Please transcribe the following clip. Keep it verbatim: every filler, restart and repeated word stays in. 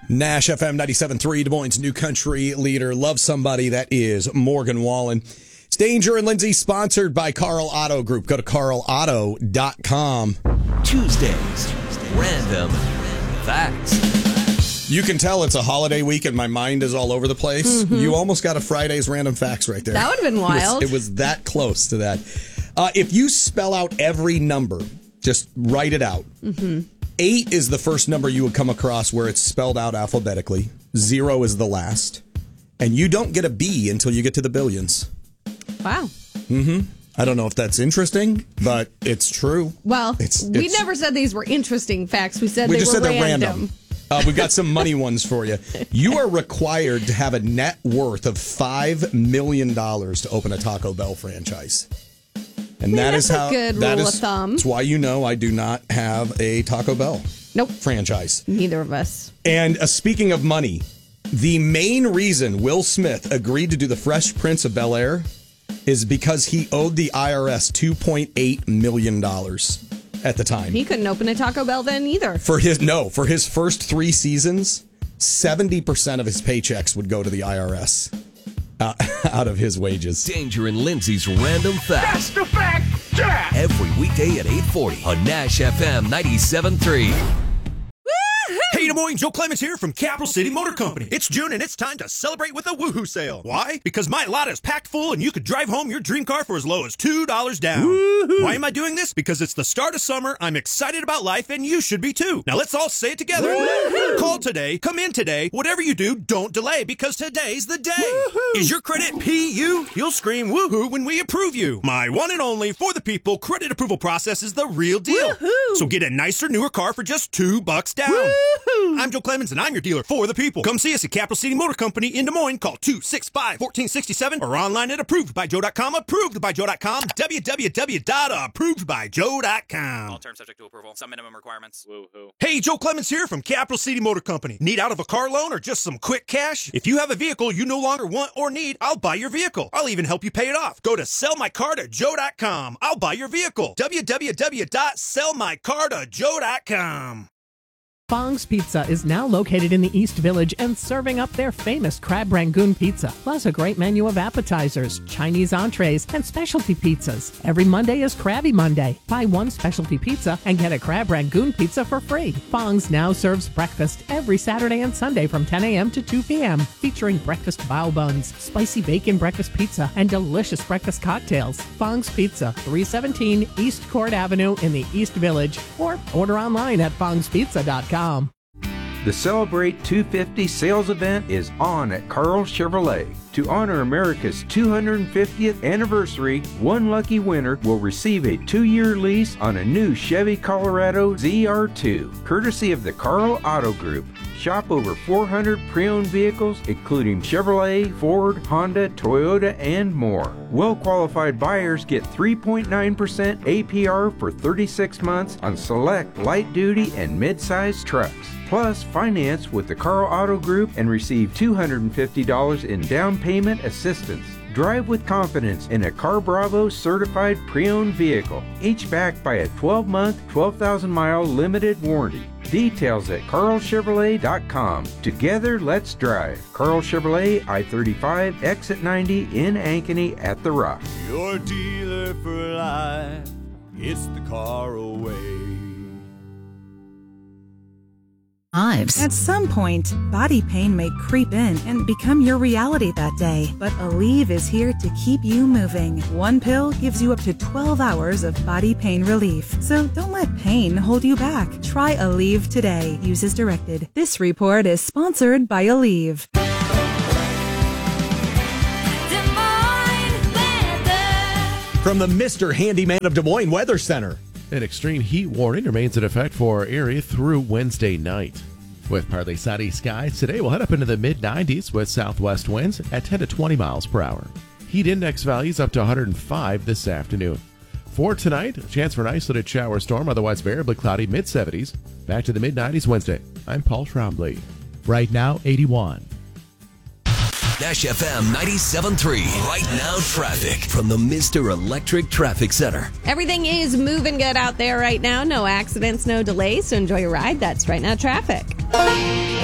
Nash F M ninety-seven point three, Des Moines' new country leader. Love somebody. That is Morgan Wallen. It's Danger and Lindsay, sponsored by Carl Auto Group. Go to carl auto dot com. Tuesdays, Random Facts. You can tell it's a holiday week and my mind is all over the place. Mm-hmm. You almost got a Friday's Random Facts right there. That would have been wild. It was, it was that close to that. Uh, if you spell out every number, just write it out. Mm-hmm. Eight is the first number you would come across where it's spelled out alphabetically. Zero is the last. And you don't get a B until you get to the billions. Wow. Mm-hmm. I don't know if that's interesting, but it's true. Well, it's, we it's, never said these were interesting facts. We said we they just were said random. They're random. Uh, we've got some money ones for you. You are required to have a net worth of five million dollars to open a Taco Bell franchise. And I mean, that that's is a how good that rule is, of thumb. That's why you know I do not have a Taco Bell nope. franchise. Neither of us. And uh, speaking of money, the main reason Will Smith agreed to do the Fresh Prince of Bel-Air is because he owed the I R S two point eight million dollars at the time. He couldn't open a Taco Bell then either. For his no, for his first three seasons, seventy percent of his paychecks would go to the I R S uh, out of his wages. Danger and Lindsay's Random Facts. That's the fact, Jack! Every weekday at eight forty on Nash F M ninety-seven point three. Hey, Des Moines, Joe Clements here from Capital City Motor Company. It's June and it's time to celebrate with a woohoo sale. Why? Because my lot is packed full and you could drive home your dream car for as low as two dollars down. Woo-hoo. Why am I doing this? Because it's the start of summer, I'm excited about life, and you should be too. Now let's all say it together. Woo-hoo. Call today, come in today, whatever you do, don't delay because today's the day. Woo-hoo. Is your credit P U? You'll scream woohoo when we approve you. My one and only for the people credit approval process is the real deal. Woo-hoo. So get a nicer, newer car for just two bucks down. Woo-hoo. I'm Joe Clemens, and I'm your dealer for the people. Come see us at Capital City Motor Company in Des Moines. Call two six five, one four six seven or online at approved by joe dot com. Approved by joe dot com. w w w dot approved by joe dot com. All terms subject to approval. Some minimum requirements. Woo-hoo. Hey, Joe Clemens here from Capital City Motor Company. Need out of a car loan or just some quick cash? If you have a vehicle you no longer want or need, I'll buy your vehicle. I'll even help you pay it off. Go to sell my car to joe dot com. I'll buy your vehicle. w w w dot sell my car to joe dot com. Fong's Pizza is now located in the East Village and serving up their famous crab rangoon pizza, plus a great menu of appetizers, Chinese entrees, and specialty pizzas. Every Monday is Krabby Monday. Buy one specialty pizza and get a crab rangoon pizza for free. Fong's now serves breakfast every Saturday and Sunday from ten a.m. to two p.m., featuring breakfast bao buns, spicy bacon breakfast pizza, and delicious breakfast cocktails. Fong's Pizza, three seventeen East Court Avenue in the East Village, or order online at fongs pizza dot com. The Celebrate two fifty sales event is on at Carl Chevrolet. To honor America's two hundred fiftieth anniversary, one lucky winner will receive a two-year lease on a new Chevy Colorado Z R two, courtesy of the Carl Auto Group. Shop over four hundred pre-owned vehicles, including Chevrolet, Ford, Honda, Toyota, and more. Well-qualified buyers get three point nine percent A P R for thirty-six months on select light-duty and mid-size trucks. Plus, finance with the Carl Auto Group and receive two hundred fifty dollars in down payment assistance. Drive with confidence in a Car Bravo certified pre-owned vehicle, each backed by a twelve-month, twelve thousand mile limited warranty. Details at carl chevrolet dot com. Together, let's drive. Carl Chevrolet, I thirty-five, exit ninety in Ankeny at The Rock. Your dealer for life, it's the car away. Lives. At some point, body pain may creep in and become your reality that day. But Aleve is here to keep you moving. One pill gives you up to twelve hours of body pain relief. So don't let pain hold you back. Try Aleve today. Use as directed. This report is sponsored by Aleve. From the Mister Handyman of Des Moines Weather Center. An extreme heat warning remains in effect for our area through Wednesday night. With partly sunny skies, today we'll head up into the mid nineties with southwest winds at ten to twenty miles per hour. Heat index values up to one hundred five this afternoon. For tonight, a chance for an isolated shower storm, otherwise variably cloudy, mid seventies. Back to the mid nineties Wednesday. I'm Paul Trombley. Right now, eighty-one. Nash F M ninety-seven point three. Right now, traffic from the Mister Electric Traffic Center. Everything is moving good out there right now. No accidents, no delays. So enjoy your ride. That's Right Now Traffic.